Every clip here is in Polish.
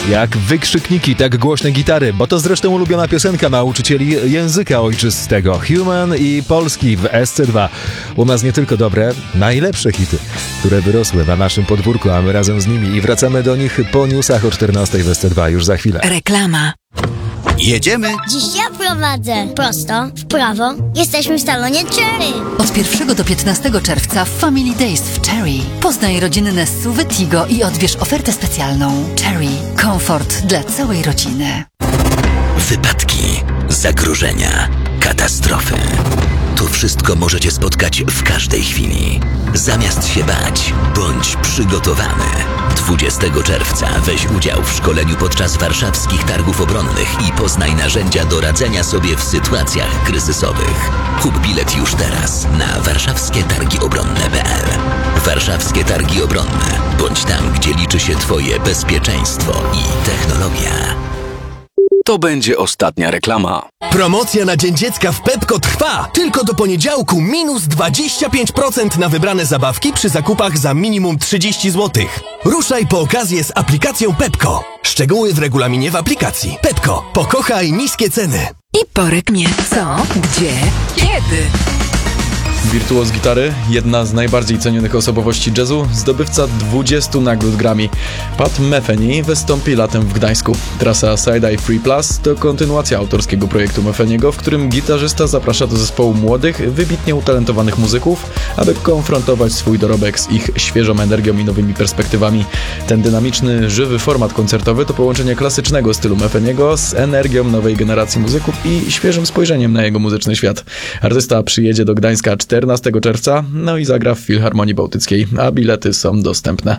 Jak wykrzykniki, tak głośne gitary, bo to zresztą ulubiona piosenka nauczycieli języka ojczystego. Human i Polski w SC2. U nas nie tylko dobre, najlepsze hity, które wyrosły na naszym podwórku, a my razem z nimi i wracamy do nich po newsach o 14 w SC2 już za chwilę. Reklama. Jedziemy? Dziś ja prowadzę. Prosto, w prawo. Jesteśmy w salonie Cherry. Od 1 do 15 czerwca w Family Days w Cherry. Poznaj rodzinne SUV Tigo i odbierz ofertę specjalną. Cherry. Komfort dla całej rodziny. Wypadki, zagrożenia, katastrofy. To wszystko możecie spotkać w każdej chwili. Zamiast się bać, bądź przygotowany. 20 czerwca weź udział w szkoleniu podczas warszawskich targów obronnych i poznaj narzędzia do radzenia sobie w sytuacjach kryzysowych. Kup bilet już teraz na warszawskietargiobronne.pl. Warszawskie Targi Obronne. Bądź tam, gdzie liczy się Twoje bezpieczeństwo i technologia. To będzie ostatnia reklama. Promocja na Dzień Dziecka w Pepko trwa! Tylko do poniedziałku minus 25% na wybrane zabawki przy zakupach za minimum 30 zł. Ruszaj po okazję z aplikacją Pepko. Szczegóły w regulaminie w aplikacji. Pepko. Pokochaj niskie ceny. I po reklamie. Co? Gdzie? Kiedy? Wirtuoz gitary, jedna z najbardziej cenionych osobowości jazzu, zdobywca 20 nagród Grammy. Pat Metheny wystąpi latem w Gdańsku. Trasa Side Eye Free Plus to kontynuacja autorskiego projektu Metheniego, w którym gitarzysta zaprasza do zespołu młodych, wybitnie utalentowanych muzyków, aby konfrontować swój dorobek z ich świeżą energią i nowymi perspektywami. Ten dynamiczny, żywy format koncertowy to połączenie klasycznego stylu Metheniego z energią nowej generacji muzyków i świeżym spojrzeniem na jego muzyczny świat. Artysta przyjedzie do Gdańska 14 czerwca, no i zagra w Filharmonii Bałtyckiej, a bilety są dostępne.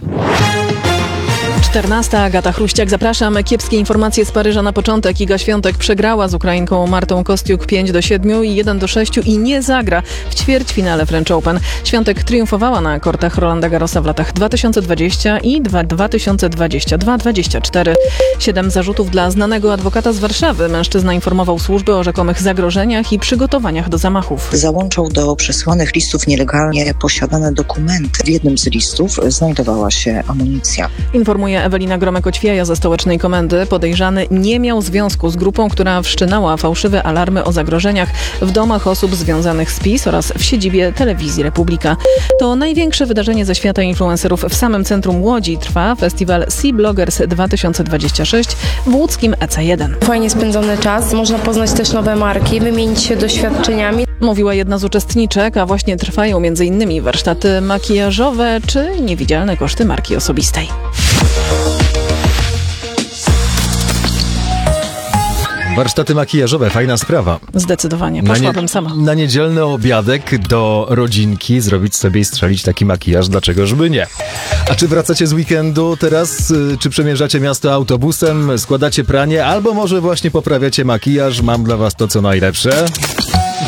14. Agata Chruściak, zapraszam. Kiepskie informacje z Paryża na początek. Iga Świątek przegrała z Ukrainką Martą Kostiuk 5-7 i 1-6 i nie zagra w ćwierćfinale French Open. Świątek triumfowała na kortach Rolanda Garrosa w latach 2020 i 2022-24. 7 zarzutów dla znanego adwokata z Warszawy. Mężczyzna informował służby o rzekomych zagrożeniach i przygotowaniach do zamachów. Załączał do przesłanych listów nielegalnie posiadane dokumenty. W jednym z listów znajdowała się amunicja. Informuje Ewelina Gromek-Oćwiaja ze Stołecznej Komendy. Podejrzany nie miał związku z grupą, która wszczynała fałszywe alarmy o zagrożeniach w domach osób związanych z PiS oraz w siedzibie Telewizji Republika. To największe wydarzenie ze świata influencerów w samym centrum Łodzi. Trwa festiwal Sea Bloggers 2026 w łódzkim EC1. Fajnie spędzony czas, można poznać też nowe marki, wymienić się doświadczeniami. Mówiła jedna z uczestniczek, a właśnie trwają m.in. warsztaty makijażowe czy niewidzialne koszty marki osobistej. Warsztaty makijażowe, fajna sprawa. Zdecydowanie, poszłabym sama. Na niedzielny obiadek do rodzinki zrobić sobie i strzelić taki makijaż, dlaczegożby nie. A czy wracacie z weekendu teraz? Czy przemierzacie miasto autobusem, składacie pranie, albo może właśnie poprawiacie makijaż? Mam dla was to, co najlepsze.